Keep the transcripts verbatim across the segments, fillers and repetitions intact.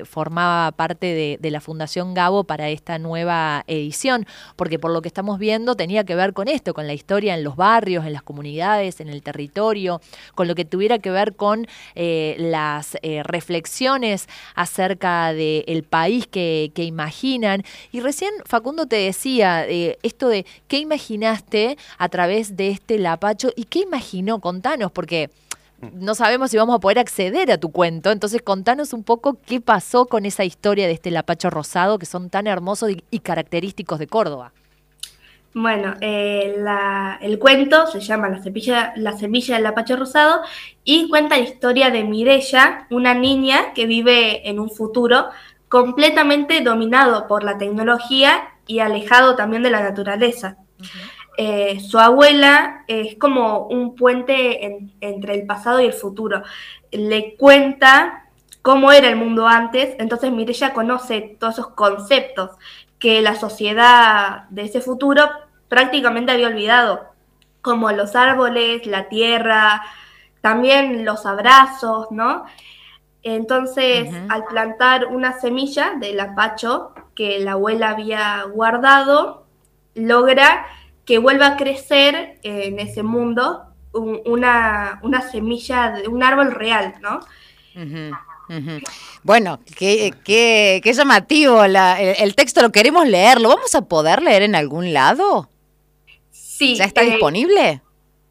formaba parte de, de la Fundación Gabo para esta nueva edición, porque por lo que estamos viendo tenía que ver con esto, con la historia en los barrios, en las comunidades, en el territorio, con lo que tuviera que ver con eh, las eh, reflexiones acerca del país que, que imaginan. Y recién Facundo te decía eh, esto de qué imaginaste a través de este lapacho y qué imaginó, contanos, porque no sabemos si vamos a poder acceder a tu cuento, entonces contanos un poco qué pasó con esa historia de este lapacho rosado que son tan hermosos y, y característicos de Córdoba. Bueno, eh, la, el cuento se llama La semilla, la semilla del lapacho rosado y cuenta la historia de Mireya, una niña que vive en un futuro completamente dominado por la tecnología y alejado también de la naturaleza. Uh-huh. Eh, su abuela es como un puente en, entre el pasado y el futuro. Le cuenta cómo era el mundo antes, entonces Mireya conoce todos esos conceptos que la sociedad de ese futuro prácticamente había olvidado, como los árboles, la tierra, también los abrazos, ¿no? Entonces, uh-huh. al plantar una semilla de lapacho que la abuela había guardado, logra que vuelva a crecer en ese mundo un, una, una semilla de un árbol real, ¿no? Uh-huh. Uh-huh. Bueno, qué, qué, qué llamativo, la, el, el texto lo queremos leer, ¿lo vamos a poder leer en algún lado? Sí. ¿Ya está eh, disponible?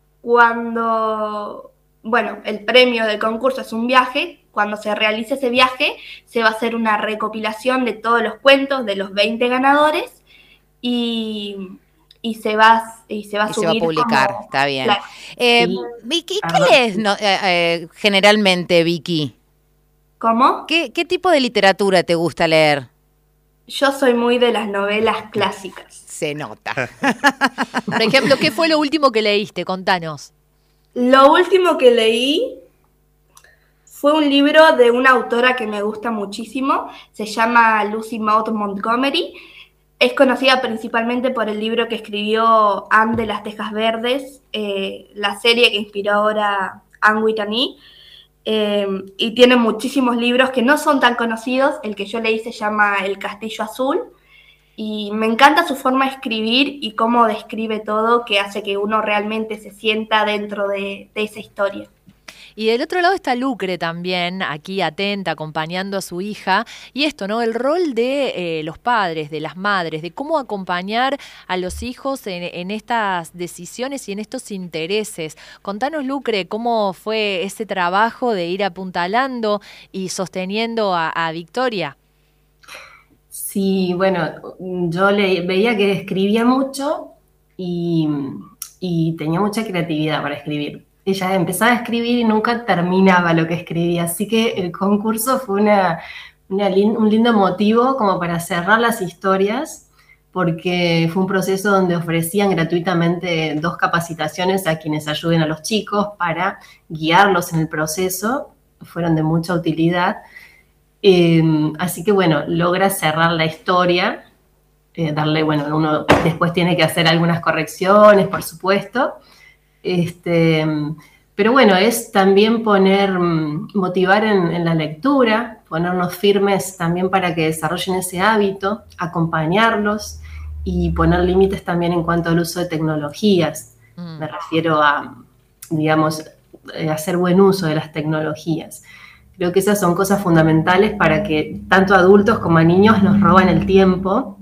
Cuando, bueno, el premio del concurso es un viaje, cuando se realice ese viaje se va a hacer una recopilación de todos los cuentos de los veinte ganadores y... y se va y se va a y subir se va a publicar, como, está bien. Claro. Eh, sí. Vicky, ¿qué lees no, eh, eh, generalmente, Vicky? ¿Cómo? ¿Qué, ¿Qué tipo de literatura te gusta leer? Yo soy muy de las novelas clásicas. Se nota. Por ejemplo, ¿qué fue lo último que leíste? Contanos. Lo último que leí fue un libro de una autora que me gusta muchísimo, se llama Lucy Maud Montgomery. Es conocida principalmente por el libro que escribió Anne de las Tejas Verdes, eh, la serie que inspiró ahora Anne Whitney, eh, y tiene muchísimos libros que no son tan conocidos. El que yo leí se llama El Castillo Azul, y me encanta su forma de escribir y cómo describe todo, que hace que uno realmente se sienta dentro de, de esa historia. Y del otro lado está Lucre también, aquí atenta, acompañando a su hija. Y esto, ¿no? El rol de eh, los padres, de las madres, de cómo acompañar a los hijos en, en estas decisiones y en estos intereses. Contanos, Lucre, cómo fue ese trabajo de ir apuntalando y sosteniendo a, a Victoria. Sí, bueno, yo le veía que escribía mucho y, y tenía mucha creatividad para escribir. Ella empezaba a escribir y nunca terminaba lo que escribía, así que el concurso fue una, una lin, un lindo motivo como para cerrar las historias, porque fue un proceso donde ofrecían gratuitamente dos capacitaciones a quienes ayuden a los chicos para guiarlos en el proceso, fueron de mucha utilidad. Eh, así que bueno, logra cerrar la historia, eh, darle, bueno, uno después tiene que hacer algunas correcciones, por supuesto. Este, pero bueno, es también poner, motivar en, en la lectura, ponernos firmes también para que desarrollen ese hábito, acompañarlos y poner límites también en cuanto al uso de tecnologías. Mm. Me refiero a, digamos, hacer buen uso de las tecnologías. Creo que esas son cosas fundamentales para que tanto adultos como a niños nos roban el tiempo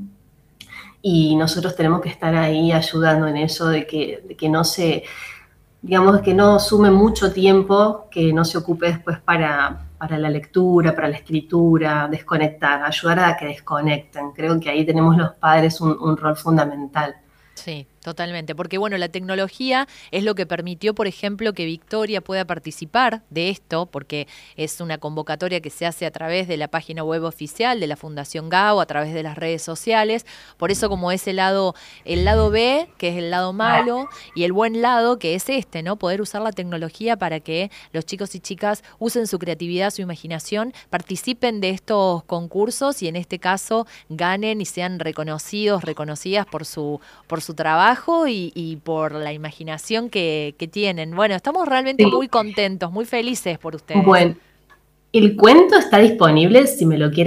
y nosotros tenemos que estar ahí ayudando en eso de que, de que no se, digamos, que no sume mucho tiempo, que no se ocupe después para, para la lectura, para la escritura, desconectar, ayudar a que desconecten. Creo que ahí tenemos los padres un, un rol fundamental. Sí, totalmente, porque bueno, la tecnología es lo que permitió, por ejemplo, que Victoria pueda participar de esto, porque es una convocatoria que se hace a través de la página web oficial de la Fundación Gabo, a través de las redes sociales. Por eso, como es el lado, el lado B, que es el lado malo, y el buen lado, que es este, ¿no? Poder usar la tecnología para que los chicos y chicas usen su creatividad, su imaginación, participen de estos concursos y en este caso ganen y sean reconocidos, reconocidas por su, por su trabajo y, y por la imaginación que, que tienen. Bueno, estamos realmente sí. muy contentos, muy felices por ustedes. Bueno, El cuento está disponible si me lo quieren